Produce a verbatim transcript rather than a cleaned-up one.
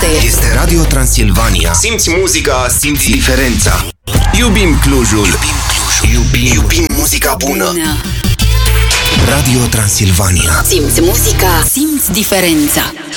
Este Radio Transilvania. Simți muzica, simți diferența. Iubim Clujul. Iubim Clujul. Iubim, iubim muzica bună. Radio Transilvania. Simți muzica, simți diferența.